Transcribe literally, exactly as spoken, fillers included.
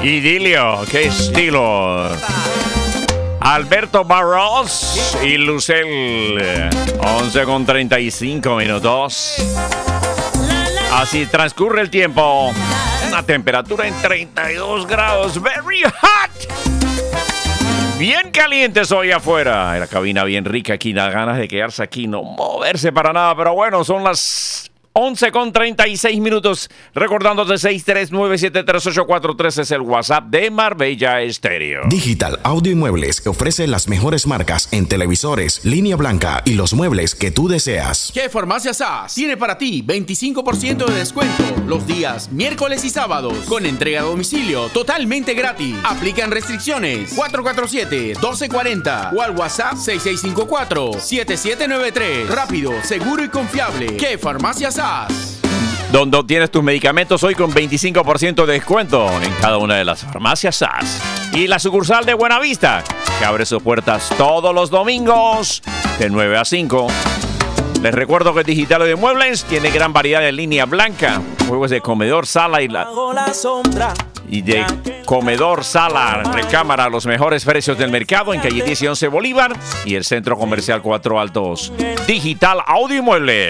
Idilio, qué estilo. Alberto Barros y Lucel, once con treinta y cinco minutos. Así transcurre el tiempo. Una temperatura en treinta y dos grados. Very hot. Bien calientes hoy afuera. La cabina bien rica aquí. Da ganas de quedarse aquí, no moverse para nada. Pero bueno, son las once con treinta y seis minutos. Recordándote seis tres nueve siete tres ocho cuatro tres es el WhatsApp de Marbella Estéreo. Digital Audio y Muebles ofrece las mejores marcas en televisores, línea blanca y los muebles que tú deseas. ¿Qué Farmacia Sass tiene para ti veinticinco por ciento de descuento los días miércoles y sábados con entrega a domicilio totalmente gratis? Aplican restricciones. Cuatro cuatro siete, uno dos cuatro cero o al WhatsApp seis seis cinco cuatro, siete siete nueve tres. Rápido, seguro y confiable. ¿Qué Farmacia Sass? Donde obtienes tus medicamentos hoy con veinticinco por ciento de descuento en cada una de las farmacias Sass. Y la sucursal de Buenavista, que abre sus puertas todos los domingos de nueve a cinco. Les recuerdo que Digital de Muebles tiene gran variedad de línea blanca, juegos de comedor, sala y la... y de comedor, sala, recámara, los mejores precios del mercado en calle diez y once Bolívar y el Centro Comercial Cuatro Altos. Digital Audio y Muebles.